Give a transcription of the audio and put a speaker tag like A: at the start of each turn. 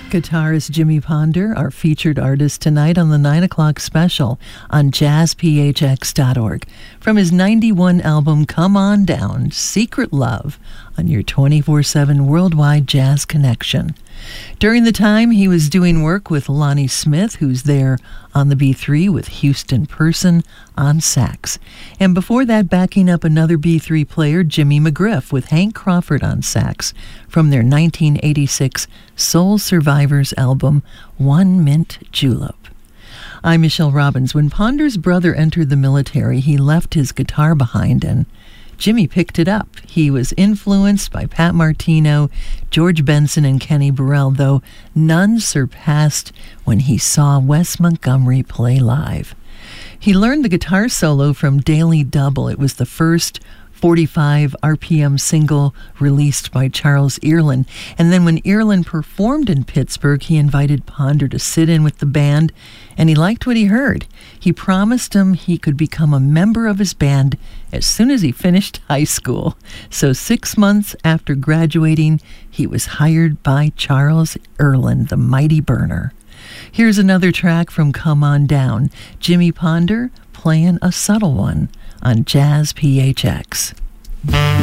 A: Guitarist Jimmy Ponder, our featured artist tonight on the 9 o'clock special on jazzphx.org. From his 91 album, Come On Down, Secret Love, on your 24/7 worldwide jazz connection. During the time, he was doing work with Lonnie Smith, who's there on the B3 with Houston Person on sax. And before that, backing up another B3 player, Jimmy McGriff, with Hank Crawford on sax from their 1986 Soul Survivors album, One Mint Julep. I'm Michelle Robbins. When Ponder's brother entered the military, he left his guitar behind, and Jimmy picked it up. He was influenced by Pat Martino, George Benson, and Kenny Burrell, though none surpassed when he saw Wes Montgomery play live. He learned the guitar solo from Daily Double. It was the first 45 RPM single released by Charles Earland. And then when Earland performed in Pittsburgh, he invited Ponder to sit in with the band, and he liked what he heard. He promised him he could become a member of his band as soon as he finished high school. So 6 months after graduating, he was hired by Charles Earland, the Mighty Burner. Here's another track from Come On Down, Jimmy Ponder playing a subtle one on Jazz PHX.